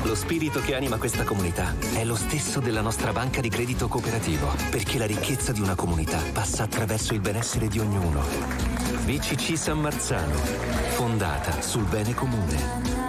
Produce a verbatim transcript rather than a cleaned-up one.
Lo spirito che anima questa comunità è lo stesso della nostra banca di credito cooperativo, perché la ricchezza di una comunità passa attraverso il benessere di ognuno. B C C San Marzano, fondata sul bene comune.